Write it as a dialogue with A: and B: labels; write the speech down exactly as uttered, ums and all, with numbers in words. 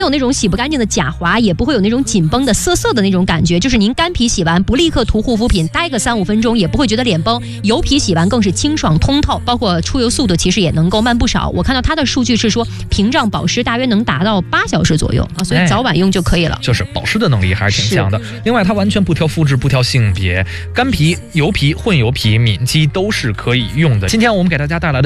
A: 有那种洗不干净的假滑，也不会有那种紧绷的涩涩的那种感觉。就是您干皮洗完不立刻涂护肤品，待个三五分钟也不会觉得脸崩。油皮洗完更是清爽通透，包括出油速度其实也能够慢不少。我看到它的数据是说屏障保湿大约能达到八小时左右啊，所以早晚用就可以了。
B: 哎、就是保湿的能力还是挺强的。另外，它完全不挑肤质，不挑性别，干皮、油皮、混油皮、敏肌都是可以用的。今天我们给大家带来的